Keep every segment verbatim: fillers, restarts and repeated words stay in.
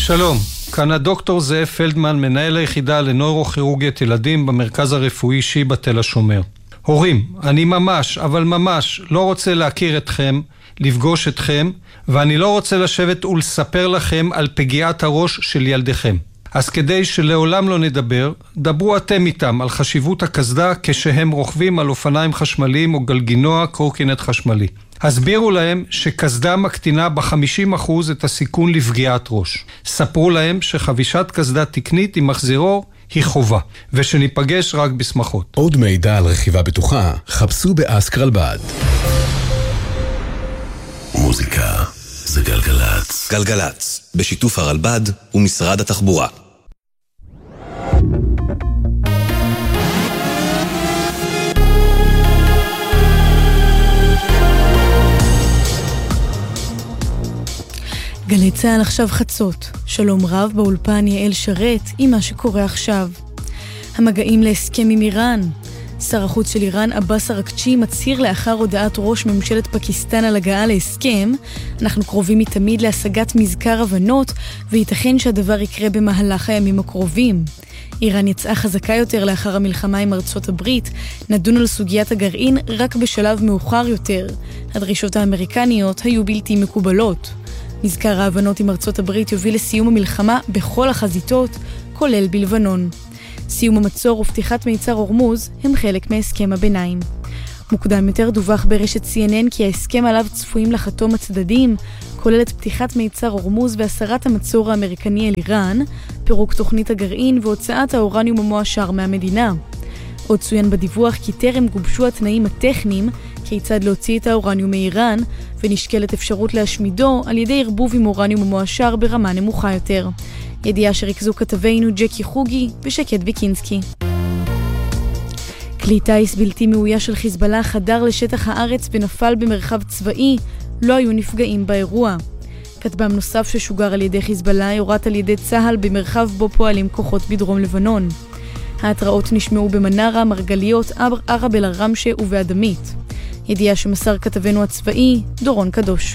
שלום, כאן הדוקטור זאב פלדמן, מנהל היחידה לנוירוכירורגית ילדים במרכז הרפואי שיבא תל השומר. הורים, אני ממש, אבל ממש לא רוצה להכיר אתכם, לפגוש אתכם, ואני לא רוצה לשבת ולספר לכם על פגיעת הראש של ילדיכם. אז כדי שלעולם לא נדבר, דברו אתם איתם על חשיבות הקסדה כשהם רוכבים על אופניים חשמליים או גלגינוע קורקינט חשמלי. הסבירו להם שקסדה מקטינה ב-חמישים אחוז את הסיכון לפגיעת ראש. ספרו להם שחבישת קסדה תקנית עם מחזירור היא חובה, ושניפגש רק בשמחות. עוד מידע על רכיבה בטוחה, חפשו באסק רלב"ד. מוזיקה זה גלגלץ. גלגלץ, בשיתוף הרלב"ד ומשרד התחבורה. גלי צהל עכשיו חצות. שלום רב באולפן יעל שרת עם מה שקורה עכשיו. המגעים להסכם עם איראן. שר החוץ של איראן עבאס אראקצ'י מצהיר לאחר הודעת ראש ממשלת פקיסטן על הגעה להסכם, אנחנו קרובים מתמיד להשגת מזכר הבנות וייתכן שהדבר יקרה במהלך הימים הקרובים. איראן יצאה חזקה יותר לאחר המלחמה עם ארצות הברית, נדון על סוגיית הגרעין רק בשלב מאוחר יותר. הדרישות האמריקניות היו בלתי מקובלות. מזכר ההבנות עם ארצות הברית יוביל לסיום המלחמה בכל החזיתות, כולל בלבנון. סיום המצור ופתיחת מיצר הורמוז הם חלק מהסכם הביניים. מוקדם יותר דווח ברשת סי אן אן כי ההסכם עליו צפויים לחתום הצדדים, כולל את פתיחת מיצר הורמוז והסרת המצור האמריקני על איראן, פירוק תוכנית הגרעין והוצאת האורניום המועשר מהמדינה. עוד צוין בדיווח כי טרם גובשו התנאים הטכניים כיצד להוציא את האורניום מאיראן, ונשקלת אפשרות להשמידו על ידי ערבוב עם אורניום המועשר ברמה נמוכה יותר. ידיעה שריכזו כתבינו ג'קי חוגי ושקד ויקינסקי. כלי טייס בלתי מאויש של חיזבאללה חדר לשטח הארץ ונפל במרחב צבאי, לא היו נפגעים באירוע. כטב"ם נוסף ששוגר על ידי חיזבאללה יורת על ידי צהל במרחב בו פועלים כוחות בדרום לבנון. ההתראות נשמעו במנרה, מרגליות, ערב אל הרמשה ובאדמית. ידיעה שמסר כתבנו הצבאי, דורון קדוש.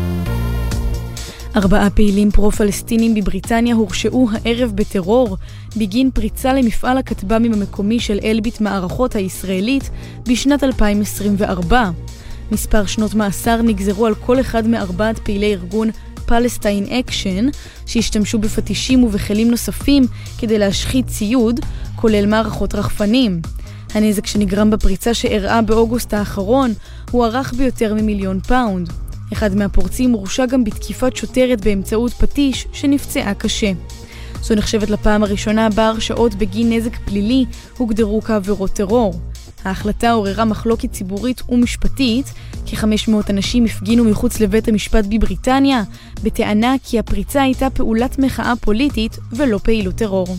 ארבעה פעילים פרו-פלסטינים בבריטניה הורשעו הערב בטרור בגין פריצה למפעל הכטב"מים המקומי של אלביט מערכות הישראלית בשנת אלפיים עשרים וארבע. מספר שנות מאסר נגזרו על כל אחד מארבעת פעילי ארגון פלסטיין אקשן שהשתמשו בפטישים ובכלים נוספים כדי להשחית ציוד, כולל מערכות רחפנים. הנזק שנגרם בפריצה שאירעה באוגוסט האחרון הוא ערך ביותר ממיליון פאונד. אחד מהפורצים הורשע גם בתקיפת שוטרת באמצעות פטיש שנפצעה קשה. זו נחשבת לפעם הראשונה בה הרשעות בגין נזק פלילי הוגדרו כעבירות טרור. ההחלטה עוררה מחלוקת ציבורית ומשפטית, כ-חמש מאות אנשים הפגינו מחוץ לבית המשפט בבריטניה, בטענה כי הפריצה הייתה פעולת מחאה פוליטית ולא פעילות טרור.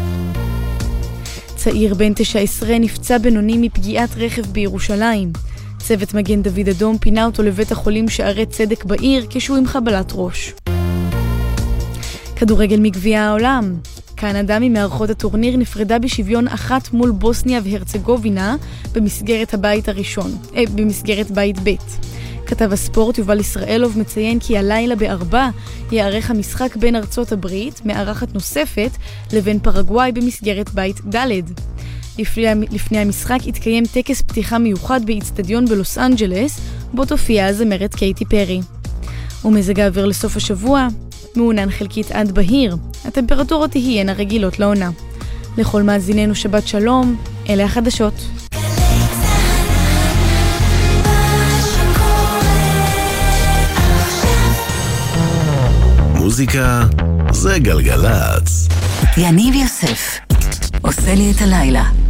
צעיר בן תשע עשרה נפצע בינוני מפגיעת רכב בירושלים. צוות מגן דוד אדום פינה אותו לבית החולים שערי צדק בעיר כשהוא עם חבלת ראש. כדורגל מגביע העולם. קנדה ממערכות הטורניר נפרדה בשוויון אחת מול בוסניה והרצגובינה במסגרת הבית הראשון, אה, במסגרת בית ב'. כתב הספורט יובל ישראלוב מציין כי הלילה בארבע יערך המשחק בין ארצות הברית, מארחת נוספת, לבין פרגוואי במסגרת בית ד'. לפני, לפני המשחק התקיים טקס פתיחה מיוחד באצטדיון בלוס אנג'לס, בו תופיע הזמרת קייטי פרי. ומזג האוויר לסוף השבוע, מעונן חלקית עד בהיר, הטמפרטורות תהיינה רגילות לעונה. לכל מאזיננו שבת שלום, אלה החדשות. מוזיקה זה גלגלץ. יניב יוסף עושה לי את הלילה.